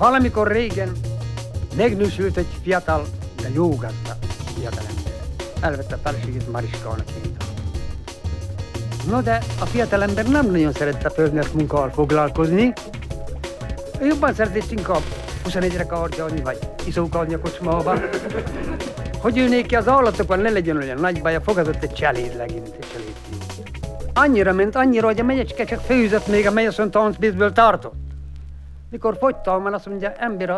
Valamikor régen megnősült egy fiatal, de jó gazda fiatalember. Elvette a feleségét, Mariskának hívta. No de a fiatalember nem nagyon szerette a földműves munkával foglalkozni. Ő jobban szeretett inkább 21-re kardjani, vagy iszókadni a kocsmába. Hogy ő néki az állatokban ne legyen olyan nagy baja, fogazott egy cselédlegint, egy cselédfit. Annyira ment, hogy a megyecske csak főzött még, amely azt mondta, tancbészből tartott. Mikor fogytam, azt mondja, ember,